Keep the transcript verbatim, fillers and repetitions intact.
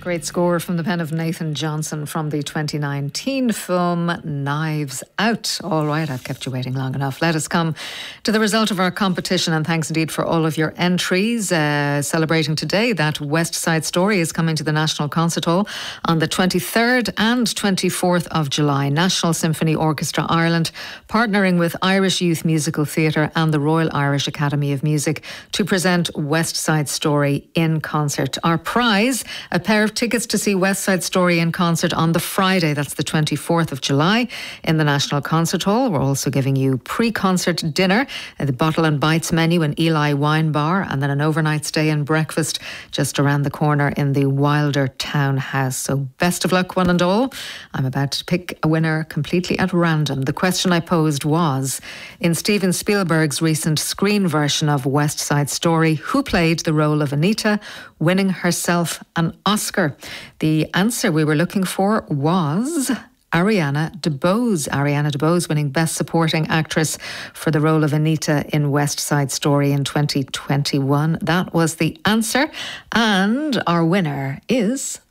Great score from the pen of Nathan Johnson from the twenty nineteen film Knives Out. All right, I've kept you waiting long enough. Let us come to the result of our competition, and thanks indeed for all of your entries. Uh, celebrating today that West Side Story is coming to the National Concert Hall on the twenty-third and twenty-fourth of July. National Symphony Orchestra Ireland partnering with Irish Youth Musical Theatre and the Royal Irish Academy of Music to present West Side Story in concert. Our prize, a pair of tickets to see West Side Story in concert on the Friday, that's the twenty-fourth of July in the National Concert Hall. We're also giving you pre-concert dinner at the Bottle and Bites menu in Eli Wine Bar, and then an overnight stay and breakfast just around the corner in the Wilder Townhouse. So best of luck, one and all. I'm about to pick a winner completely at random. The question I posed was, in Steven Spielberg's recent screen version of West Side Story, who played the role of Anita, winning herself an Oscar? The answer we were looking for was Ariana DeBose. Ariana DeBose winning Best Supporting Actress for the role of Anita in West Side Story in twenty twenty-one. That was the answer. And our winner is